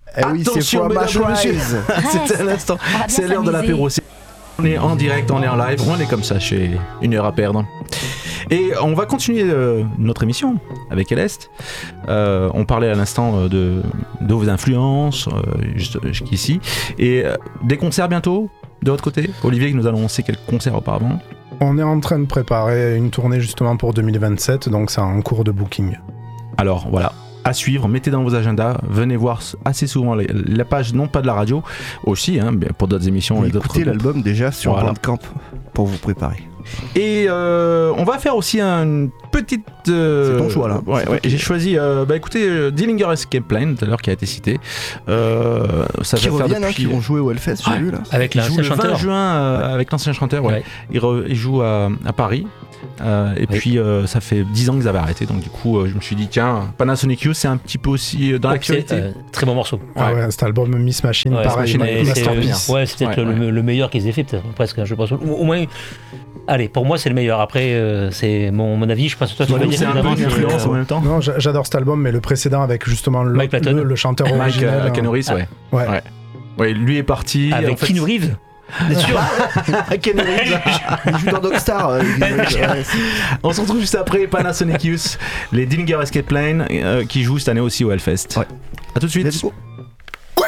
oui, c'est Attention, From mesdames et messieurs. Ashrise. C'était à l'instant. C'est l'heure de l'apéro. On est en direct, on est en live, on est comme ça chez Une heure à perdre. Et on va continuer notre émission avec Elest. On parlait à l'instant de vos influences jusqu'ici. Et des concerts bientôt de votre côté. Olivier, nous allons annoncer quelques concerts auparavant. On est en train de préparer une tournée justement pour 2027, donc c'est en cours de booking. Alors voilà, à suivre, mettez dans vos agendas, venez voir assez souvent la page, non pas de la radio, aussi pour d'autres émissions. Et Écoutez l'album déjà sur Voilà. Bandcamp pour vous préparer. Et on va faire aussi une petite... C'est ton choix là. Ouais, j'ai choisi, écoutez, Dillinger Escape Plan, tout à l'heure, qui a été cité. Ça Qui va faire reviennent, depuis... qui vont jouer au Hellfest, j'ai vu là. Avec Ils jouent l'ancien le 20 chanteur. juin avec l'ancien chanteur, ouais. Il joue à Paris. Puis ça fait 10 ans qu'ils avaient arrêté, donc du coup je me suis dit tiens, Panasonic Youth c'est un petit peu aussi dans l'actualité. Très bon morceau. Ah ouais, cet album Miss Machine, Ouais, pareil, Machine, masterpiece. c'est peut-être le meilleur qu'ils aient fait, peut-être, presque, je pense. Au moins, allez, pour moi c'est le meilleur. Après, c'est mon avis, je pense que toi tu vas dire C'est un peu évidemment, une influence en même temps. Non, j'adore cet album, mais le précédent avec justement Mike Patton. le chanteur Mike original. Keanu Reeves, ouais. Ouais, lui est parti. avec en fait, Keanu Reeves. Bien sûr. Keanu Reeves. Il joue dans Dogstar. On se retrouve juste après Panasonic Youth, les Dillinger Escape Plan qui jouent cette année aussi au Hellfest. Ouais. A tout de suite. Let's go.